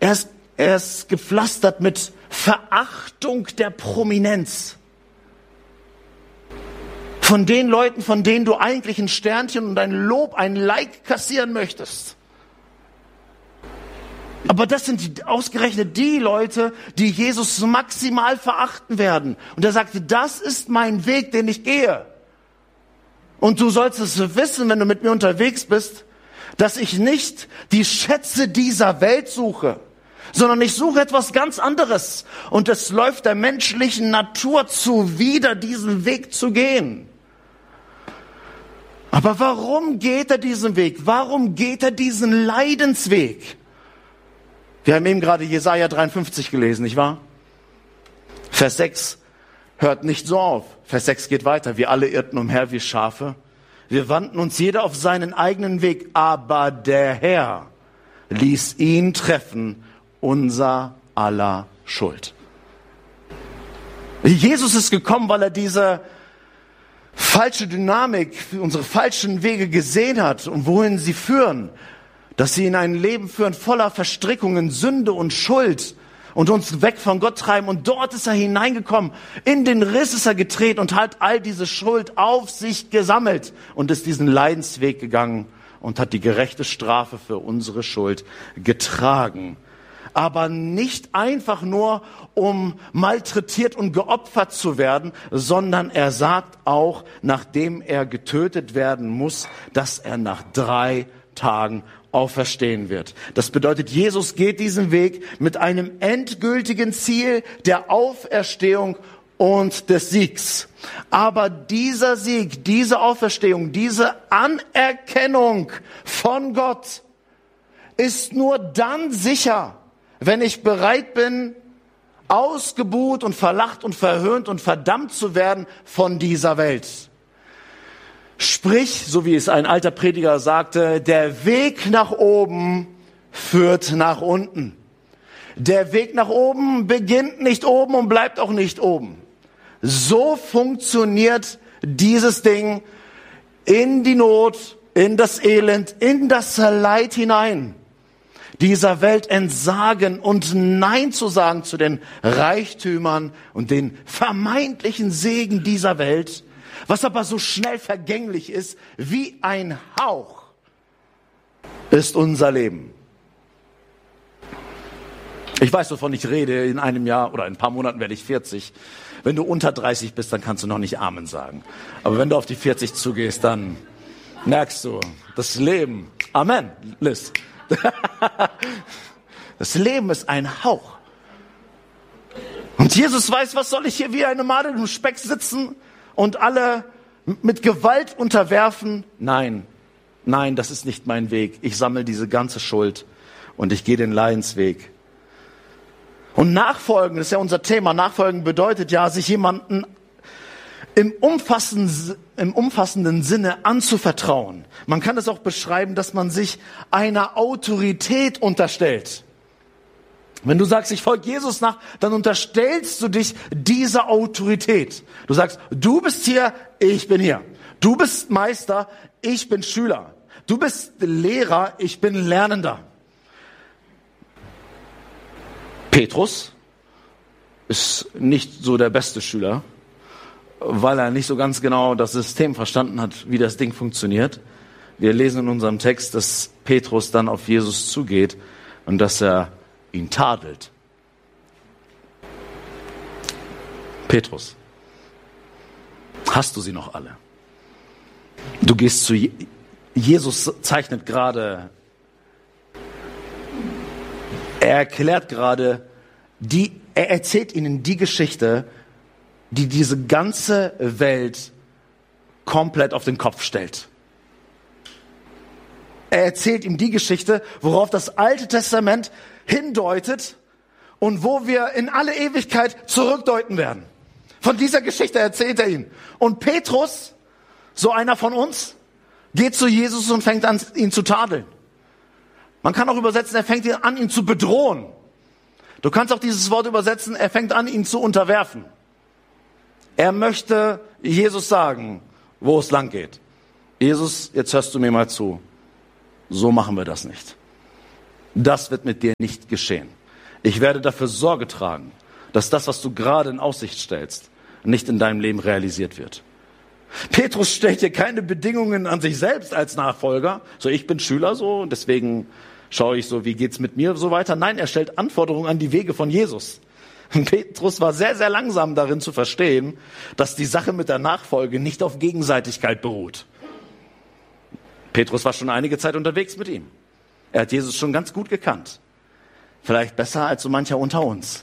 Er ist gepflastert mit Verachtung der Prominenz. Von den Leuten, von denen du eigentlich ein Sternchen und ein Lob, ein Like kassieren möchtest. Aber das sind ausgerechnet die Leute, die Jesus maximal verachten werden. Und er sagte, das ist mein Weg, den ich gehe. Und du sollst es wissen, wenn du mit mir unterwegs bist, dass ich nicht die Schätze dieser Welt suche, sondern ich suche etwas ganz anderes. Und es läuft der menschlichen Natur zuwider, diesen Weg zu gehen. Aber warum geht er diesen Weg? Warum geht er diesen Leidensweg? Wir haben eben gerade Jesaja 53 gelesen, nicht wahr? Vers 6 hört nicht so auf. Vers 6 geht weiter. Wir alle irrten umher wie Schafe. Wir wandten uns jeder auf seinen eigenen Weg. Aber der Herr ließ ihn treffen, unser aller Schuld. Jesus ist gekommen, weil er diese falsche Dynamik, unsere falschen Wege gesehen hat und wohin sie führen. Dass sie in ein Leben führen voller Verstrickungen, Sünde und Schuld und uns weg von Gott treiben. Und dort ist er hineingekommen. In den Riss ist er getreten und hat all diese Schuld auf sich gesammelt und ist diesen Leidensweg gegangen und hat die gerechte Strafe für unsere Schuld getragen. Aber nicht einfach nur, um malträtiert und geopfert zu werden, sondern er sagt auch, nachdem er getötet werden muss, dass er nach 3 Tagen auferstehen wird. Das bedeutet, Jesus geht diesen Weg mit einem endgültigen Ziel der Auferstehung und des Siegs. Aber dieser Sieg, diese Auferstehung, diese Anerkennung von Gott ist nur dann sicher, wenn ich bereit bin, ausgebuht und verlacht und verhöhnt und verdammt zu werden von dieser Welt. Sprich, so wie es ein alter Prediger sagte, der Weg nach oben führt nach unten. Der Weg nach oben beginnt nicht oben und bleibt auch nicht oben. So funktioniert dieses Ding in die Not, in das Elend, in das Leid hinein. Dieser Welt entsagen und Nein zu sagen zu den Reichtümern und den vermeintlichen Segen dieser Welt, was aber so schnell vergänglich ist wie ein Hauch, ist unser Leben. Ich weiß, wovon ich rede. In einem Jahr oder in ein paar Monaten werde ich 40. Wenn du unter 30 bist, dann kannst du noch nicht Amen sagen. Aber wenn du auf die 40 zugehst, dann merkst du, das Leben, Amen, Liz. Das Leben ist ein Hauch. Und Jesus weiß, was soll ich hier wie eine Made im Speck sitzen und alle mit Gewalt unterwerfen? Nein, das ist nicht mein Weg. Ich sammle diese ganze Schuld und ich gehe den Leidensweg. Und Nachfolgen, das ist ja unser Thema. Nachfolgen bedeutet ja, sich jemanden im umfassenden Sinne anzuvertrauen. Man kann es auch beschreiben, dass man sich einer Autorität unterstellt. Wenn du sagst, ich folge Jesus nach, dann unterstellst du dich dieser Autorität. Du sagst, du bist hier, ich bin hier. Du bist Meister, ich bin Schüler. Du bist Lehrer, ich bin Lernender. Petrus ist nicht so der beste Schüler, weil er nicht so ganz genau das System verstanden hat, wie das Ding funktioniert. Wir lesen in unserem Text, dass Petrus dann auf Jesus zugeht und dass er ihn tadelt. Petrus, hast du sie noch alle? Du gehst zu Jesus, zeichnet gerade, er erklärt gerade, er erzählt ihnen die Geschichte, die diese ganze Welt komplett auf den Kopf stellt. Er erzählt ihm die Geschichte, worauf das Alte Testament hindeutet und wo wir in alle Ewigkeit zurückdeuten werden. Von dieser Geschichte erzählt er ihn. Und Petrus, so einer von uns, geht zu Jesus und fängt an, ihn zu tadeln. Man kann auch übersetzen, er fängt an, ihn zu bedrohen. Du kannst auch dieses Wort übersetzen, er fängt an, ihn zu unterwerfen. Er möchte Jesus sagen, wo es lang geht. Jesus, jetzt hörst du mir mal zu. So machen wir das nicht. Das wird mit dir nicht geschehen. Ich werde dafür Sorge tragen, dass das, was du gerade in Aussicht stellst, nicht in deinem Leben realisiert wird. Petrus stellt hier keine Bedingungen an sich selbst als Nachfolger. So, ich bin Schüler so und deswegen schaue ich so, wie geht's mit mir so weiter. Nein, er stellt Anforderungen an die Wege von Jesus. Petrus war sehr, sehr langsam darin zu verstehen, dass die Sache mit der Nachfolge nicht auf Gegenseitigkeit beruht. Petrus war schon einige Zeit unterwegs mit ihm. Er hat Jesus schon ganz gut gekannt. Vielleicht besser als so mancher unter uns.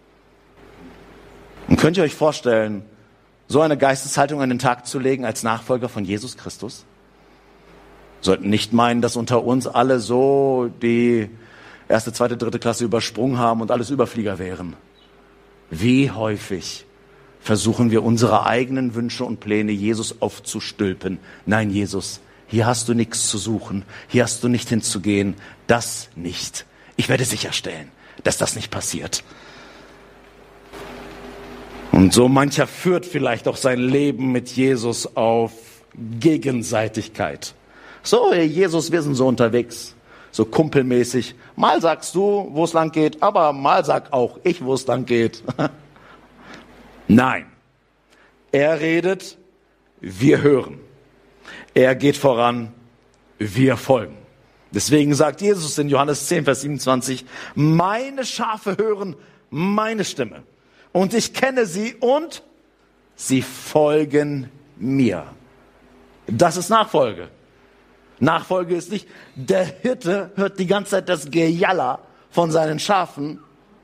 Und könnt ihr euch vorstellen, so eine Geisteshaltung an den Tag zu legen als Nachfolger von Jesus Christus? Sollten nicht meinen, dass unter uns alle so die 1., 2., 3. Klasse übersprungen haben und alles Überflieger wären. Wie häufig versuchen wir unsere eigenen Wünsche und Pläne Jesus aufzustülpen. Nein, Jesus, hier hast du nichts zu suchen, hier hast du nicht hinzugehen, das nicht. Ich werde sicherstellen, dass das nicht passiert. Und so mancher führt vielleicht auch sein Leben mit Jesus auf Gegenseitigkeit. So, Jesus, wir sind so unterwegs, so kumpelmäßig. Mal sagst du, wo es lang geht, aber mal sag auch ich, wo es lang geht. Nein, er redet, wir hören. Er geht voran, wir folgen. Deswegen sagt Jesus in Johannes 10, Vers 27, meine Schafe hören meine Stimme. Und ich kenne sie und sie folgen mir. Das ist Nachfolge. Nachfolge ist nicht, der Hirte hört die ganze Zeit das Gejaller von seinen Schafen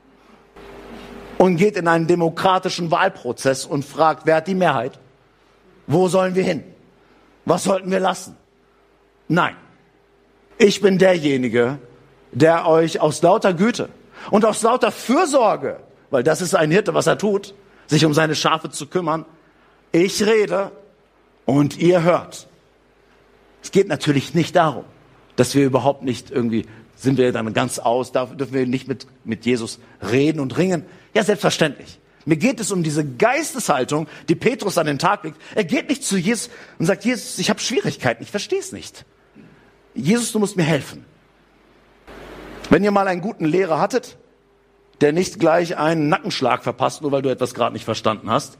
und geht in einen demokratischen Wahlprozess und fragt, wer hat die Mehrheit? Wo sollen wir hin? Was sollten wir lassen? Nein, ich bin derjenige, der euch aus lauter Güte und aus lauter Fürsorge, weil das ist ein Hirte, was er tut, sich um seine Schafe zu kümmern. Ich rede und ihr hört. Es geht natürlich nicht darum, dass wir überhaupt nicht irgendwie, sind wir dann ganz aus, dürfen wir nicht mit Jesus reden und ringen. Ja, selbstverständlich. Mir geht es um diese Geisteshaltung, die Petrus an den Tag legt. Er geht nicht zu Jesus und sagt, Jesus, ich habe Schwierigkeiten, ich verstehe es nicht. Jesus, du musst mir helfen. Wenn ihr mal einen guten Lehrer hattet, der nicht gleich einen Nackenschlag verpasst, nur weil du etwas gerade nicht verstanden hast,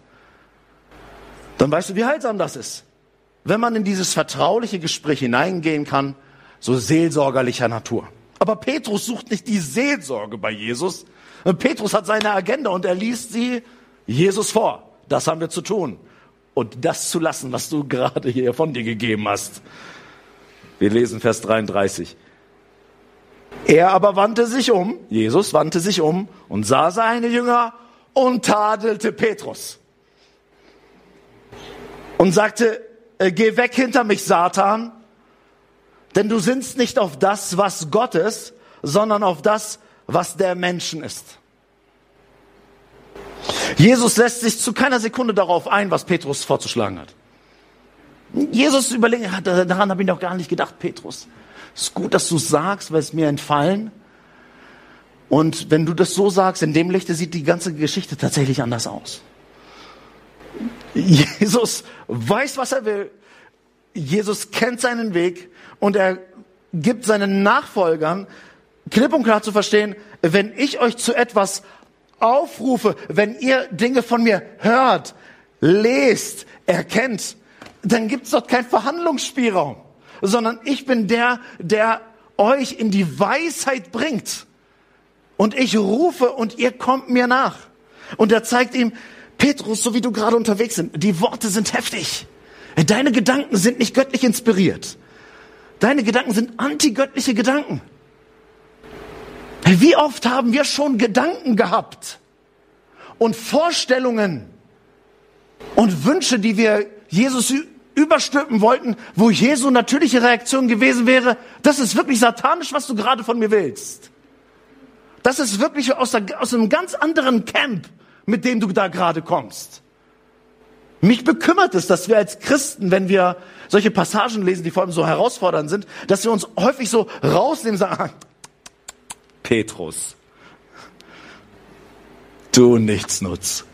dann weißt du, wie heilsam das ist. Wenn man in dieses vertrauliche Gespräch hineingehen kann, so seelsorgerlicher Natur. Aber Petrus sucht nicht die Seelsorge bei Jesus. Petrus hat seine Agenda und er liest sie Jesus vor. Das haben wir zu tun. Und das zu lassen, was du gerade hier von dir gegeben hast. Wir lesen Vers 33. Er aber wandte sich um, Jesus wandte sich um und sah seine Jünger und tadelte Petrus. Und sagte, geh weg hinter mich, Satan, denn du sinnst nicht auf das, was Gott ist, sondern auf das, was der Menschen ist. Jesus lässt sich zu keiner Sekunde darauf ein, was Petrus vorzuschlagen hat. Jesus überlegt, daran habe ich noch gar nicht gedacht, Petrus. Es ist gut, dass du sagst, weil es mir entfallen. Und wenn du das so sagst, in dem Lichte sieht die ganze Geschichte tatsächlich anders aus. Jesus weiß, was er will. Jesus kennt seinen Weg und er gibt seinen Nachfolgern klipp und klar zu verstehen, wenn ich euch zu etwas aufrufe, wenn ihr Dinge von mir hört, lest, erkennt, dann gibt es dort keinen Verhandlungsspielraum, sondern ich bin der euch in die Weisheit bringt. Und ich rufe und ihr kommt mir nach. Und er zeigt ihm, Petrus, so wie du gerade unterwegs bist, die Worte sind heftig. Deine Gedanken sind nicht göttlich inspiriert. Deine Gedanken sind antigöttliche Gedanken. Wie oft haben wir schon Gedanken gehabt und Vorstellungen und Wünsche, die wir Jesus überstülpen wollten, wo Jesu natürliche Reaktion gewesen wäre, das ist wirklich satanisch, was du gerade von mir willst. Das ist wirklich aus einem ganz anderen Camp, mit dem du da gerade kommst. Mich bekümmert es, dass wir als Christen, wenn wir solche Passagen lesen, die vor allem so herausfordernd sind, dass wir uns häufig so rausnehmen und sagen, Petrus, du Nichtsnutz.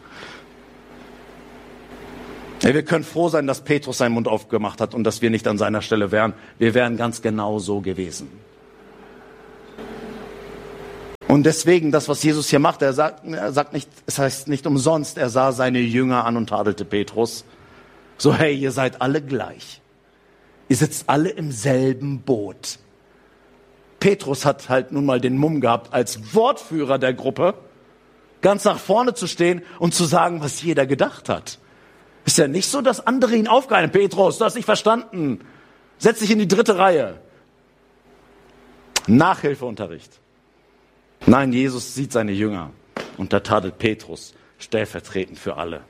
Ja, wir können froh sein, dass Petrus seinen Mund aufgemacht hat und dass wir nicht an seiner Stelle wären. Wir wären ganz genau so gewesen. Und deswegen, das, was Jesus hier macht, er sagt nicht, es heißt nicht umsonst, er sah seine Jünger an und tadelte Petrus. So, hey, ihr seid alle gleich. Ihr sitzt alle im selben Boot. Petrus hat halt nun mal den Mumm gehabt, als Wortführer der Gruppe ganz nach vorne zu stehen und zu sagen, was jeder gedacht hat. Ist ja nicht so, dass andere ihn aufgehalten. Petrus, du hast nicht verstanden. Setz dich in die 3. Reihe. Nachhilfeunterricht. Nein, Jesus sieht seine Jünger und da tadelt Petrus stellvertretend für alle.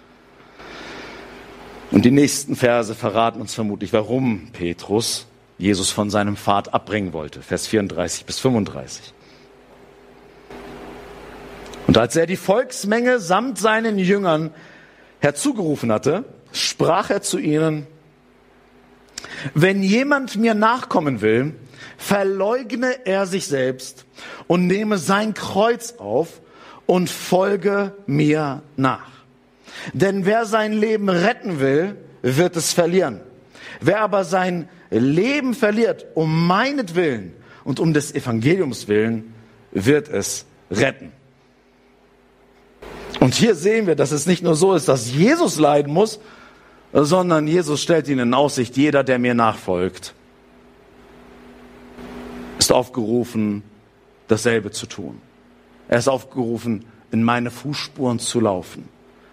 Und die nächsten Verse verraten uns vermutlich, warum Petrus Jesus von seinem Pfad abbringen wollte. Vers 34 bis 35. Und als er die Volksmenge samt seinen Jüngern herzugerufen hatte, sprach er zu ihnen: Wenn jemand mir nachkommen will, verleugne er sich selbst und nehme sein Kreuz auf und folge mir nach. Denn wer sein Leben retten will, wird es verlieren. Wer aber sein Leben verliert, um meinetwillen und um des Evangeliums willen, wird es retten. Und hier sehen wir, dass es nicht nur so ist, dass Jesus leiden muss, sondern Jesus stellt ihnen in Aussicht, jeder, der mir nachfolgt, ist aufgerufen, dasselbe zu tun. Er ist aufgerufen, in meine Fußspuren zu laufen.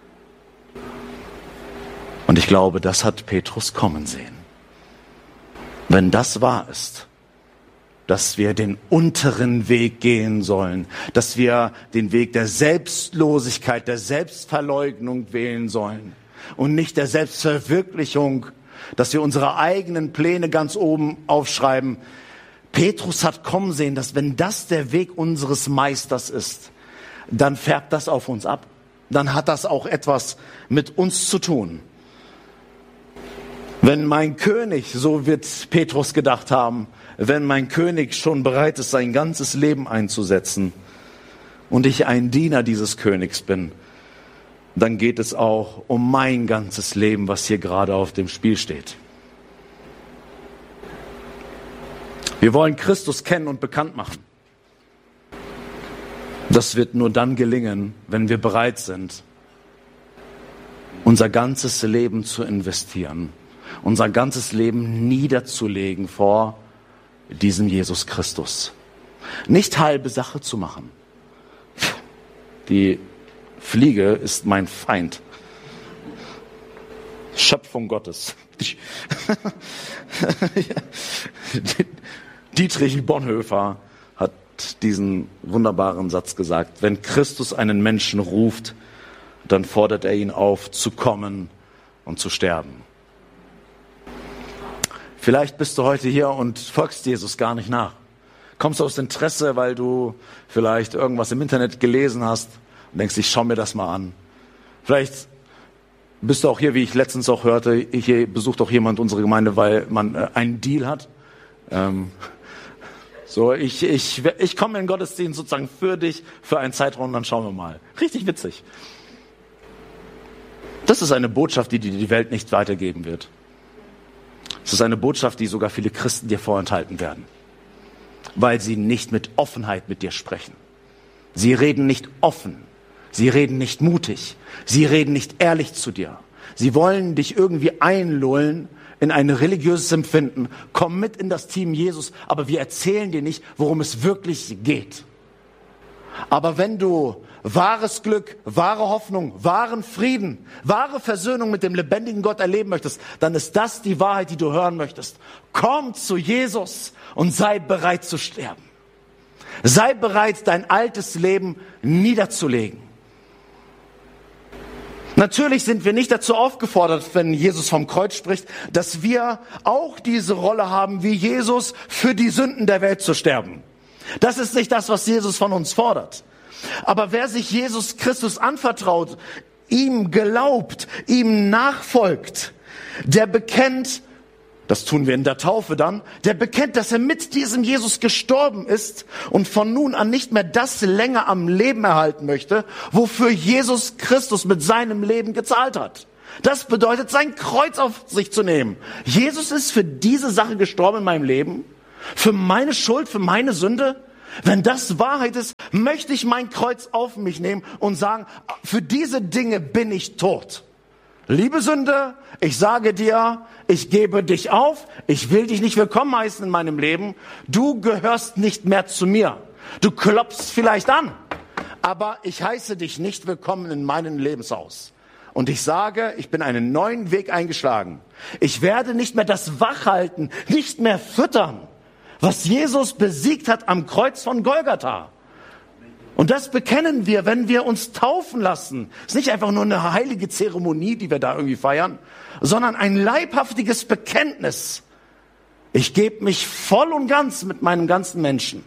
Und ich glaube, das hat Petrus kommen sehen. Wenn das wahr ist, dass wir den unteren Weg gehen sollen, dass wir den Weg der Selbstlosigkeit, der Selbstverleugnung wählen sollen und nicht der Selbstverwirklichung, dass wir unsere eigenen Pläne ganz oben aufschreiben. Petrus hat kommen sehen, dass wenn das der Weg unseres Meisters ist, dann färbt das auf uns ab. Dann hat das auch etwas mit uns zu tun. Wenn mein König, so wird Petrus gedacht haben, wenn mein König schon bereit ist, sein ganzes Leben einzusetzen und ich ein Diener dieses Königs bin, dann geht es auch um mein ganzes Leben, was hier gerade auf dem Spiel steht. Wir wollen Christus kennen und bekannt machen. Das wird nur dann gelingen, wenn wir bereit sind, unser ganzes Leben zu investieren, unser ganzes Leben niederzulegen vor diesem Jesus Christus. Nicht halbe Sache zu machen. Die Fliege ist mein Feind. Schöpfung Gottes. Dietrich Bonhoeffer hat diesen wunderbaren Satz gesagt: Wenn Christus einen Menschen ruft, dann fordert er ihn auf, zu kommen und zu sterben. Vielleicht bist du heute hier und folgst Jesus gar nicht nach. Kommst aus Interesse, weil du vielleicht irgendwas im Internet gelesen hast und denkst, ich schau mir das mal an. Vielleicht bist du auch hier, wie ich letztens auch hörte, hier besucht auch jemand unsere Gemeinde, weil man einen Deal hat. Ich komme in den Gottesdienst sozusagen für dich, für einen Zeitraum, dann schauen wir mal. Richtig witzig. Das ist eine Botschaft, die dir die Welt nicht weitergeben wird. Es ist eine Botschaft, die sogar viele Christen dir vorenthalten werden, weil sie nicht mit Offenheit mit dir sprechen. Sie reden nicht offen, sie reden nicht mutig, sie reden nicht ehrlich zu dir. Sie wollen dich irgendwie einlullen in ein religiöses Empfinden. Komm mit in das Team Jesus, aber wir erzählen dir nicht, worum es wirklich geht. Aber wenn du wahres Glück, wahre Hoffnung, wahren Frieden, wahre Versöhnung mit dem lebendigen Gott erleben möchtest, dann ist das die Wahrheit, die du hören möchtest. Komm zu Jesus und sei bereit zu sterben. Sei bereit, dein altes Leben niederzulegen. Natürlich sind wir nicht dazu aufgefordert, wenn Jesus vom Kreuz spricht, dass wir auch diese Rolle haben, wie Jesus für die Sünden der Welt zu sterben. Das ist nicht das, was Jesus von uns fordert. Aber wer sich Jesus Christus anvertraut, ihm glaubt, ihm nachfolgt, der bekennt, das tun wir in der Taufe dann, der bekennt, dass er mit diesem Jesus gestorben ist und von nun an nicht mehr das länger am Leben erhalten möchte, wofür Jesus Christus mit seinem Leben gezahlt hat. Das bedeutet, sein Kreuz auf sich zu nehmen. Jesus ist für diese Sache gestorben in meinem Leben, für meine Schuld, für meine Sünde. Wenn das Wahrheit ist, möchte ich mein Kreuz auf mich nehmen und sagen, für diese Dinge bin ich tot. Liebe Sünde, ich sage dir, ich gebe dich auf, ich will dich nicht willkommen heißen in meinem Leben. Du gehörst nicht mehr zu mir. Du klopfst vielleicht an, aber ich heiße dich nicht willkommen in meinem Lebenshaus. Und ich sage, ich bin einen neuen Weg eingeschlagen. Ich werde nicht mehr das Wachhalten, nicht mehr füttern, was Jesus besiegt hat am Kreuz von Golgatha. Und das bekennen wir, wenn wir uns taufen lassen. Es ist nicht einfach nur eine heilige Zeremonie, die wir da irgendwie feiern, sondern ein leibhaftiges Bekenntnis. Ich gebe mich voll und ganz mit meinem ganzen Menschen.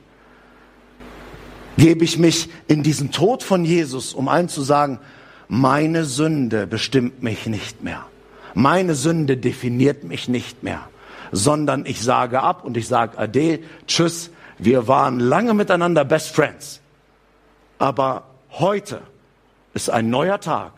Gebe ich mich in diesen Tod von Jesus, um allen zu sagen, meine Sünde bestimmt mich nicht mehr. Meine Sünde definiert mich nicht mehr. Sondern ich sage ab und ich sage Ade, tschüss, wir waren lange miteinander Best Friends. Aber heute ist ein neuer Tag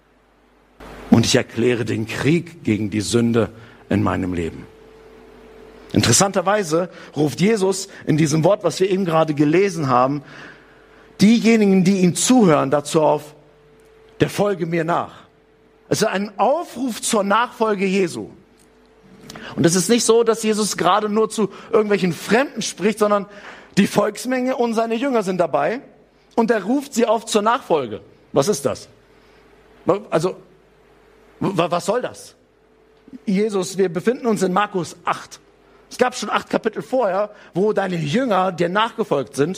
und ich erkläre den Krieg gegen die Sünde in meinem Leben. Interessanterweise ruft Jesus in diesem Wort, was wir eben gerade gelesen haben, diejenigen, die ihm zuhören, dazu auf, der folge mir nach. Es ist ein Aufruf zur Nachfolge Jesu. Und es ist nicht so, dass Jesus gerade nur zu irgendwelchen Fremden spricht, sondern die Volksmenge und seine Jünger sind dabei und er ruft sie auf zur Nachfolge. Was ist das? Also, was soll das? Jesus, wir befinden uns in Markus 8. Es gab schon 8 Kapitel vorher, wo deine Jünger dir nachgefolgt sind.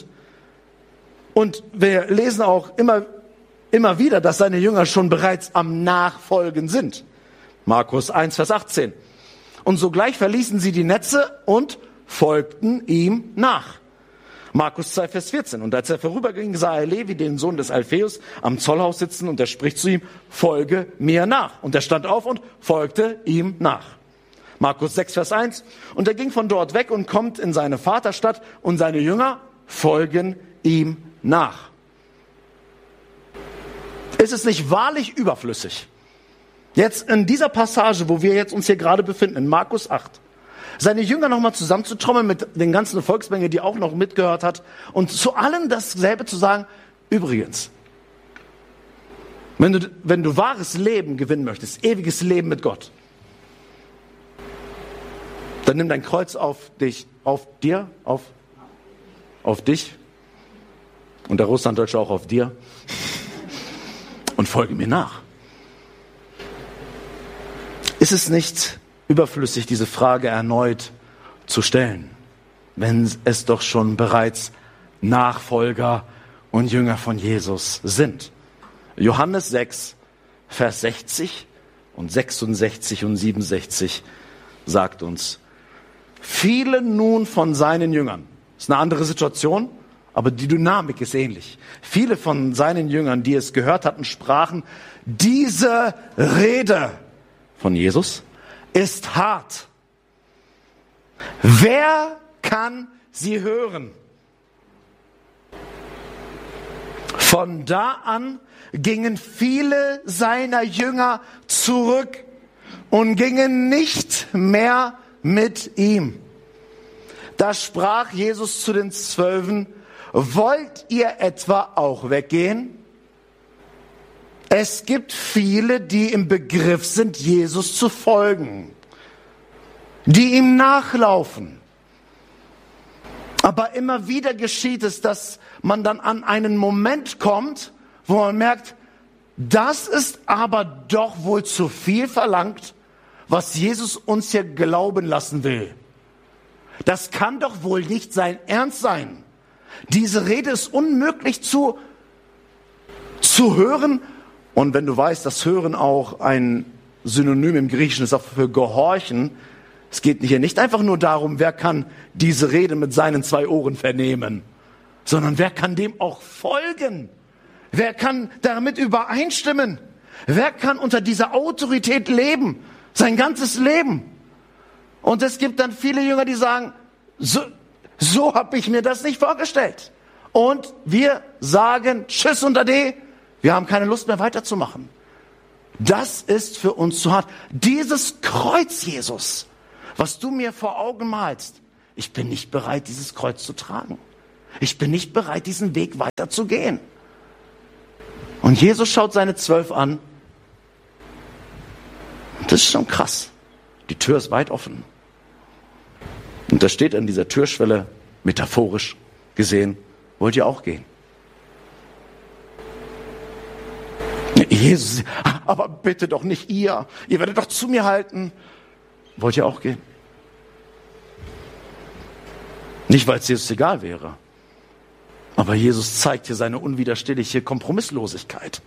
Und wir lesen auch immer wieder, dass seine Jünger schon bereits am Nachfolgen sind. Markus 1, Vers 18. Und sogleich verließen sie die Netze und folgten ihm nach. Markus 2, Vers 14. Und als er vorüberging, sah er Levi, den Sohn des Alpheus, am Zollhaus sitzen und er spricht zu ihm, folge mir nach. Und er stand auf und folgte ihm nach. Markus 6, Vers 1. Und er ging von dort weg und kommt in seine Vaterstadt und seine Jünger folgen ihm nach. Ist es nicht wahrlich überflüssig? Jetzt in dieser Passage, wo wir jetzt uns hier gerade befinden, in Markus 8, seine Jünger nochmal zusammenzutrommeln mit den ganzen Volksmenge, die auch noch mitgehört hat, und zu allen dasselbe zu sagen, übrigens, wenn du wahres Leben gewinnen möchtest, ewiges Leben mit Gott, dann nimm dein Kreuz auf dich und der Russlanddeutsche auch auf dir und folge mir nach. Ist es nicht überflüssig, diese Frage erneut zu stellen, wenn es doch schon bereits Nachfolger und Jünger von Jesus sind? Johannes 6, Vers 60 und 66 und 67 sagt uns, viele nun von seinen Jüngern, das ist eine andere Situation, aber die Dynamik ist ähnlich. Viele von seinen Jüngern, die es gehört hatten, sprachen, diese Rede von Jesus ist hart. Wer kann sie hören? Von da an gingen viele seiner Jünger zurück und gingen nicht mehr mit ihm. Da sprach Jesus zu den 12, wollt ihr etwa auch weggehen? Es gibt viele, die im Begriff sind, Jesus zu folgen, die ihm nachlaufen. Aber immer wieder geschieht es, dass man dann an einen Moment kommt, wo man merkt, das ist aber doch wohl zu viel verlangt, was Jesus uns hier glauben lassen will. Das kann doch wohl nicht sein Ernst sein. Diese Rede ist unmöglich zu hören. Und wenn du weißt, dass Hören auch ein Synonym im Griechischen ist, auch für Gehorchen. Es geht hier nicht einfach nur darum, wer kann diese Rede mit seinen 2 Ohren vernehmen, sondern wer kann dem auch folgen? Wer kann damit übereinstimmen? Wer kann unter dieser Autorität leben? Sein ganzes Leben. Und es gibt dann viele Jünger, die sagen, so habe ich mir das nicht vorgestellt. Und wir sagen, tschüss und ade, wir haben keine Lust mehr weiterzumachen. Das ist für uns zu hart. Dieses Kreuz, Jesus, was du mir vor Augen malst, ich bin nicht bereit, dieses Kreuz zu tragen. Ich bin nicht bereit, diesen Weg weiter zu gehen. Und Jesus schaut seine 12 an. Und das ist schon krass. Die Tür ist weit offen. Und da steht an dieser Türschwelle, metaphorisch gesehen, wollt ihr auch gehen? Jesus, aber bitte doch nicht ihr. Ihr werdet doch zu mir halten. Wollt ihr auch gehen? Nicht, weil es Jesus egal wäre. Aber Jesus zeigt hier seine unwiderstehliche Kompromisslosigkeit.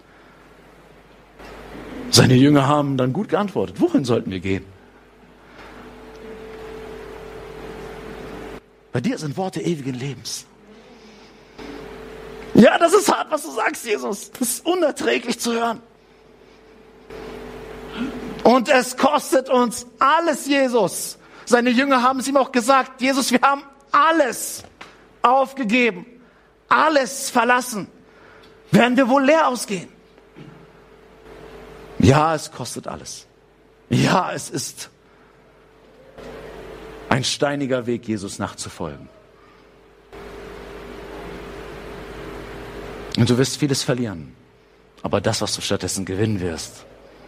Seine Jünger haben dann gut geantwortet. Wohin sollten wir gehen? Bei dir sind Worte ewigen Lebens. Ja, das ist hart, was du sagst, Jesus. Das ist unerträglich zu hören. Und es kostet uns alles, Jesus. Seine Jünger haben es ihm auch gesagt. Jesus, wir haben alles aufgegeben. Alles verlassen. Werden wir wohl leer ausgehen? Ja, es kostet alles. Ja, es ist ein steiniger Weg, Jesus nachzufolgen. Und du wirst vieles verlieren. Aber das, was du stattdessen gewinnen wirst,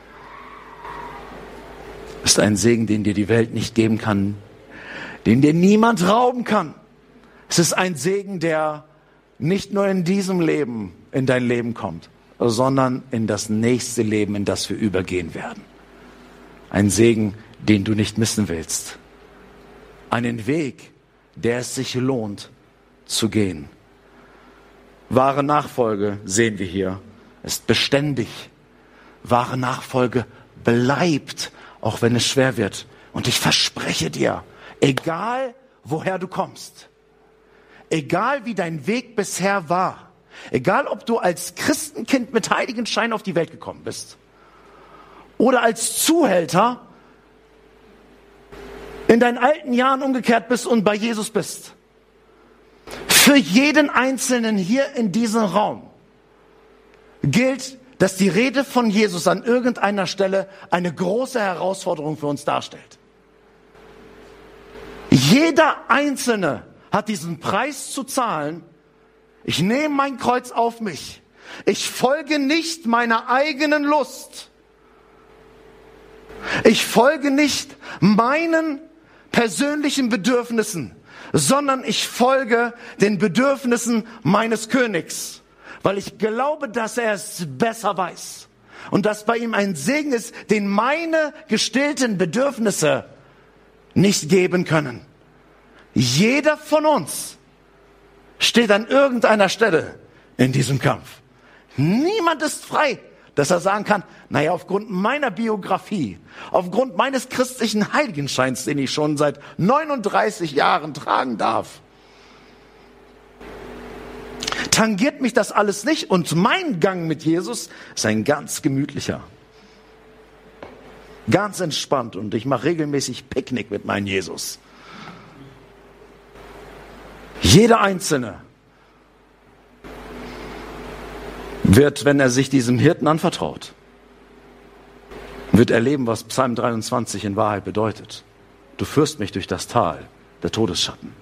ist ein Segen, den dir die Welt nicht geben kann, den dir niemand rauben kann. Es ist ein Segen, der nicht nur in diesem Leben in dein Leben kommt, sondern in das nächste Leben, in das wir übergehen werden. Ein Segen, den du nicht missen willst. Einen Weg, der es sich lohnt zu gehen. Wahre Nachfolge, sehen wir hier, ist beständig. Wahre Nachfolge bleibt, auch wenn es schwer wird. Und ich verspreche dir, egal woher du kommst, egal wie dein Weg bisher war, egal ob du als Christenkind mit Heiligenschein auf die Welt gekommen bist oder als Zuhälter in deinen alten Jahren umgekehrt bist und bei Jesus bist, für jeden Einzelnen hier in diesem Raum gilt, dass die Rede von Jesus an irgendeiner Stelle eine große Herausforderung für uns darstellt. Jeder Einzelne hat diesen Preis zu zahlen. Ich nehme mein Kreuz auf mich. Ich folge nicht meiner eigenen Lust. Ich folge nicht meinen persönlichen Bedürfnissen, sondern ich folge den Bedürfnissen meines Königs, weil ich glaube, dass er es besser weiß und dass bei ihm ein Segen ist, den meine gestillten Bedürfnisse nicht geben können. Jeder von uns steht an irgendeiner Stelle in diesem Kampf. Niemand ist frei, dass er sagen kann, naja, aufgrund meiner Biografie, aufgrund meines christlichen Heiligenscheins, den ich schon seit 39 Jahren tragen darf, tangiert mich das alles nicht und mein Gang mit Jesus ist ein ganz gemütlicher, ganz entspannt und ich mache regelmäßig Picknick mit meinem Jesus. Jeder Einzelne wird, wenn er sich diesem Hirten anvertraut, wird erleben, was Psalm 23 in Wahrheit bedeutet. Du führst mich durch das Tal der Todesschatten.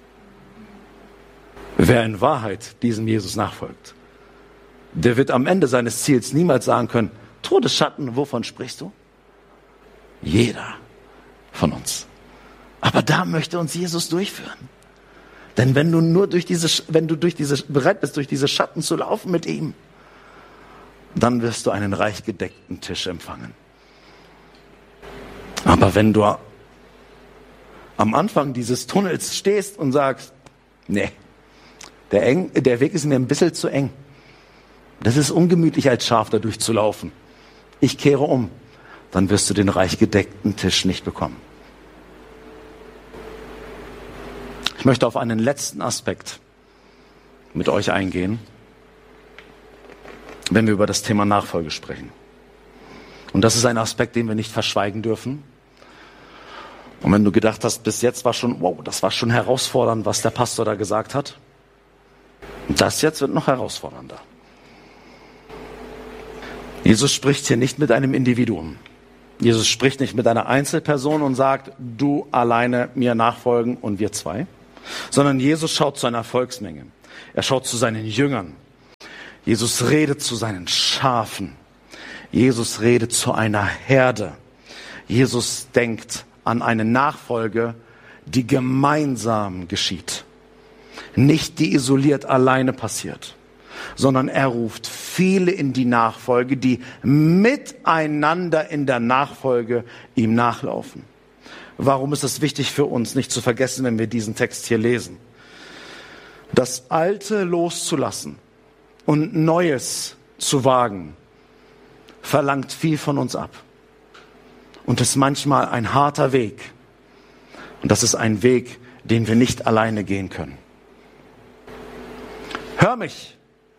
Wer in Wahrheit diesem Jesus nachfolgt, der wird am Ende seines Ziels niemals sagen können, Todesschatten, wovon sprichst du? Jeder von uns. Aber da möchte uns Jesus durchführen. Denn wenn du bereit bist, durch diese Schatten zu laufen mit ihm, dann wirst du einen reich gedeckten Tisch empfangen. Aber wenn du am Anfang dieses Tunnels stehst und sagst, nee, der Weg ist mir ein bisschen zu eng. Das ist ungemütlich, als Schaf da durchzulaufen. Ich kehre um. Dann wirst du den reich gedeckten Tisch nicht bekommen. Ich möchte auf einen letzten Aspekt mit euch eingehen, wenn wir über das Thema Nachfolge sprechen. Und das ist ein Aspekt, den wir nicht verschweigen dürfen. Und wenn du gedacht hast, bis jetzt war schon, wow, das war schon herausfordernd, was der Pastor da gesagt hat, das jetzt wird noch herausfordernder. Jesus spricht hier nicht mit einem Individuum. Jesus spricht nicht mit einer Einzelperson und sagt, du alleine mir nachfolgen und wir zwei, sondern Jesus schaut zu einer Volksmenge. Er schaut zu seinen Jüngern. Jesus redet zu seinen Schafen. Jesus redet zu einer Herde. Jesus denkt an eine Nachfolge, die gemeinsam geschieht. Nicht die isoliert alleine passiert, sondern er ruft viele in die Nachfolge, die miteinander in der Nachfolge ihm nachlaufen. Warum ist es wichtig für uns, nicht zu vergessen, wenn wir diesen Text hier lesen? Das Alte loszulassen und Neues zu wagen, verlangt viel von uns ab. Und ist manchmal ein harter Weg. Und das ist ein Weg, den wir nicht alleine gehen können. Hör mich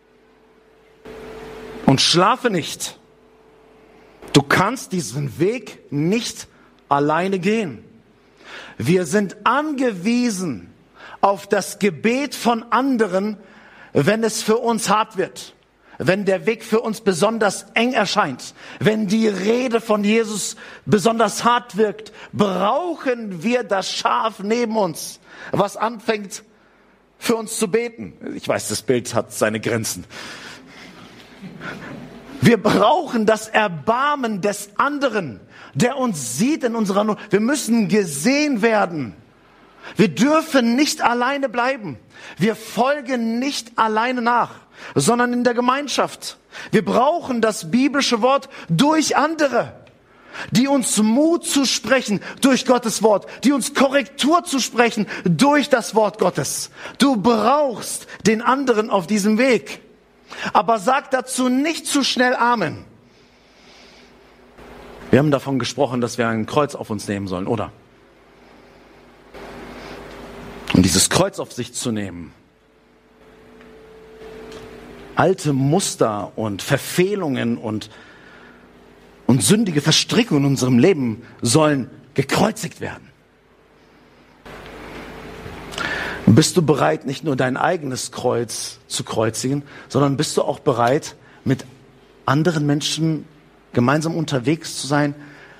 und schlafe nicht. Du kannst diesen Weg nicht alleine gehen. Wir sind angewiesen auf das Gebet von anderen, wenn es für uns hart wird, wenn der Weg für uns besonders eng erscheint, wenn die Rede von Jesus besonders hart wirkt, brauchen wir das Schaf neben uns, was anfängt für uns zu beten. Ich weiß, das Bild hat seine Grenzen. Wir brauchen das Erbarmen des anderen, der uns sieht in unserer Not. Wir müssen gesehen werden. Wir dürfen nicht alleine bleiben. Wir folgen nicht alleine nach, sondern in der Gemeinschaft. Wir brauchen das biblische Wort durch andere, die uns Mut zu sprechen durch Gottes Wort, die uns Korrektur zu sprechen durch das Wort Gottes. Du brauchst den anderen auf diesem Weg. Aber sag dazu nicht zu schnell Amen. Wir haben davon gesprochen, dass wir ein Kreuz auf uns nehmen sollen, oder? Und dieses Kreuz auf sich zu nehmen, alte Muster und Verfehlungen und sündige Verstrickungen in unserem Leben sollen gekreuzigt werden. Bist du bereit, nicht nur dein eigenes Kreuz zu kreuzigen, sondern bist du auch bereit, mit anderen Menschen gemeinsam unterwegs zu sein,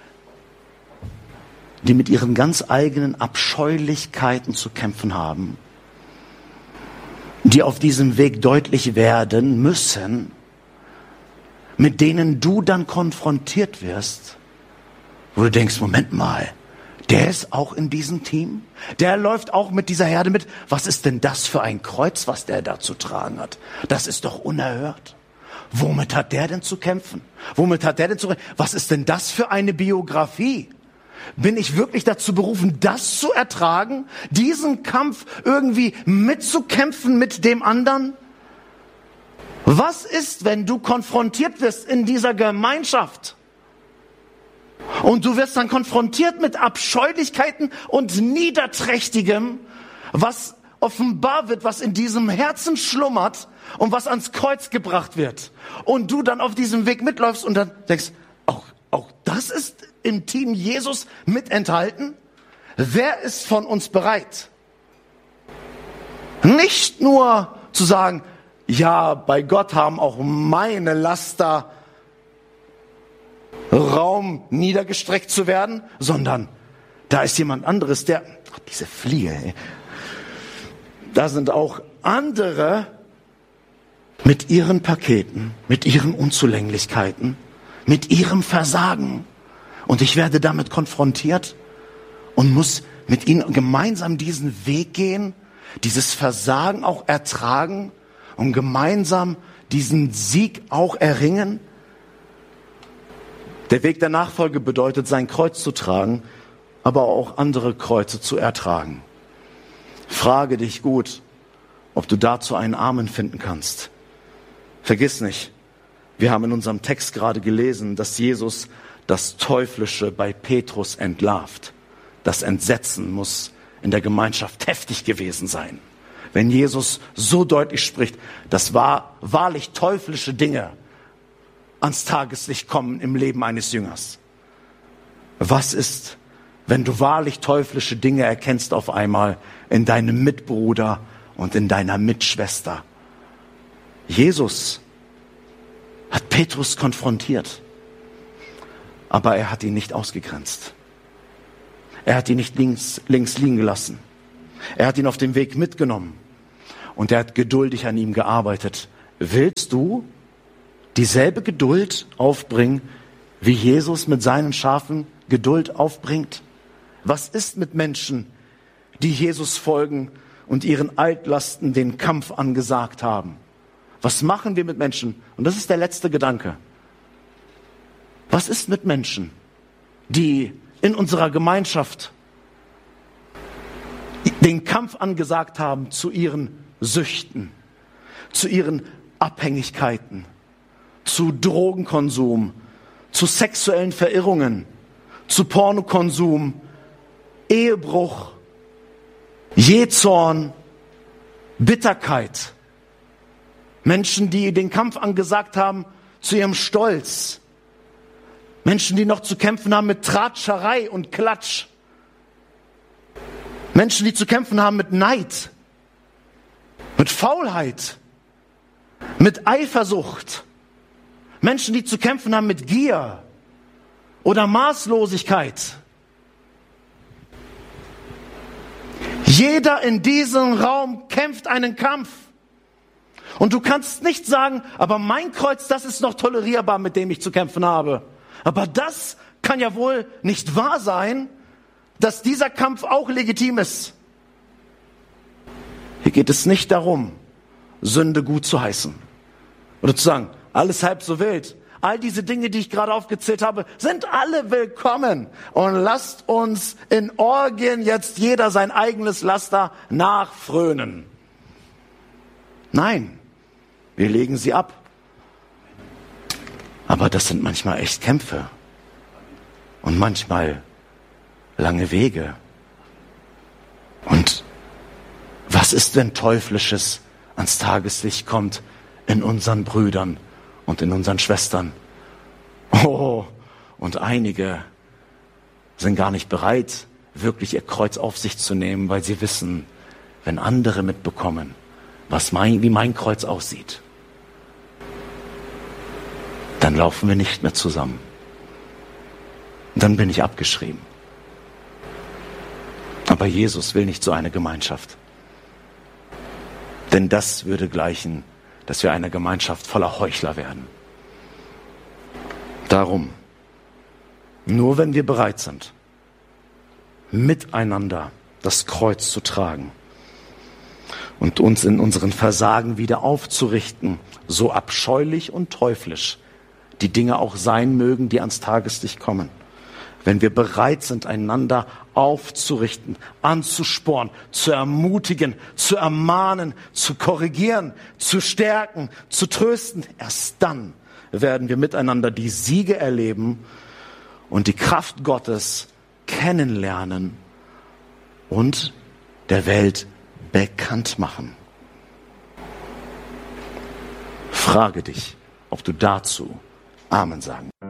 die mit ihren ganz eigenen Abscheulichkeiten zu kämpfen haben, die auf diesem Weg deutlich werden müssen, mit denen du dann konfrontiert wirst, wo du denkst, Moment mal, der ist auch in diesem Team, der läuft auch mit dieser Herde mit. Was ist denn das für ein Kreuz, was der da zu tragen hat? Das ist doch unerhört. Womit hat der denn zu kämpfen? Womit hat der denn zu kämpfen? Was ist denn das für eine Biografie? Bin ich wirklich dazu berufen, das zu ertragen? Diesen Kampf irgendwie mitzukämpfen mit dem anderen? Was ist, wenn du konfrontiert wirst in dieser Gemeinschaft? Und du wirst dann konfrontiert mit Abscheulichkeiten und Niederträchtigem, was offenbar wird, was in diesem Herzen schlummert und was ans Kreuz gebracht wird. Und du dann auf diesem Weg mitläufst und dann denkst, auch das ist im Team Jesus mit enthalten? Wer ist von uns bereit? Nicht nur zu sagen, ja, bei Gott haben auch meine Laster Raum niedergestreckt zu werden, sondern da ist jemand anderes, diese Fliege, ey. Da sind auch andere mit ihren Paketen, mit ihren Unzulänglichkeiten, mit ihrem Versagen. Und ich werde damit konfrontiert und muss mit ihnen gemeinsam diesen Weg gehen, dieses Versagen auch ertragen und gemeinsam diesen Sieg auch erringen. Der Weg der Nachfolge bedeutet, sein Kreuz zu tragen, aber auch andere Kreuze zu ertragen. Frage dich gut, ob du dazu einen Amen finden kannst. Vergiss nicht, wir haben in unserem Text gerade gelesen, dass Jesus das Teuflische bei Petrus entlarvt. Das Entsetzen muss in der Gemeinschaft heftig gewesen sein. Wenn Jesus so deutlich spricht, dass wahrlich teuflische Dinge ans Tageslicht kommen im Leben eines Jüngers. Was ist, wenn du wahrlich teuflische Dinge erkennst auf einmal in deinem Mitbruder und in deiner Mitschwester? Jesus hat Petrus konfrontiert, aber er hat ihn nicht ausgegrenzt. Er hat ihn nicht links liegen gelassen. Er hat ihn auf dem Weg mitgenommen. und er hat geduldig an ihm gearbeitet. Willst du dieselbe Geduld aufbringen, wie Jesus mit seinen Schafen Geduld aufbringt? Was ist mit Menschen, die Jesus folgen und ihren Altlasten den Kampf angesagt haben? Was machen wir mit Menschen? Und das ist der letzte Gedanke. Was ist mit Menschen, die in unserer Gemeinschaft den Kampf angesagt haben zu ihren Süchten, zu ihren Abhängigkeiten, zu Drogenkonsum, zu sexuellen Verirrungen, zu Pornokonsum, Ehebruch, Jähzorn, Bitterkeit. Menschen, die den Kampf angesagt haben zu ihrem Stolz. Menschen, die noch zu kämpfen haben mit Tratscherei und Klatsch. Menschen, die zu kämpfen haben mit Neid, mit Faulheit, mit Eifersucht. Menschen, die zu kämpfen haben mit Gier oder Maßlosigkeit. Jeder in diesem Raum kämpft einen Kampf. Und du kannst nicht sagen, aber mein Kreuz, das ist noch tolerierbar, mit dem ich zu kämpfen habe. Aber das kann ja wohl nicht wahr sein, dass dieser Kampf auch legitim ist. Hier geht es nicht darum, Sünde gut zu heißen. Oder zu sagen, alles halb so wild. All diese Dinge, die ich gerade aufgezählt habe, sind alle willkommen. Und lasst uns in Orgien jetzt jeder sein eigenes Laster nachfrönen. Nein, wir legen sie ab. Aber das sind manchmal echt Kämpfe. Und manchmal lange Wege. Und was ist, wenn Teuflisches ans Tageslicht kommt in unseren Brüdern und in unseren Schwestern? Oh, und einige sind gar nicht bereit, wirklich ihr Kreuz auf sich zu nehmen, weil sie wissen, wenn andere mitbekommen, wie mein Kreuz aussieht, dann laufen wir nicht mehr zusammen. Dann bin ich abgeschrieben. Aber Jesus will nicht so eine Gemeinschaft. Denn das würde gleichen, dass wir eine Gemeinschaft voller Heuchler werden. Darum, nur wenn wir bereit sind, miteinander das Kreuz zu tragen und uns in unseren Versagen wieder aufzurichten, so abscheulich und teuflisch die Dinge auch sein mögen, die ans Tageslicht kommen. Wenn wir bereit sind, einander aufzurichten, anzuspornen, zu ermutigen, zu ermahnen, zu korrigieren, zu stärken, zu trösten, erst dann werden wir miteinander die Siege erleben und die Kraft Gottes kennenlernen und der Welt bekannt machen. Frage dich, ob du dazu Amen sagen.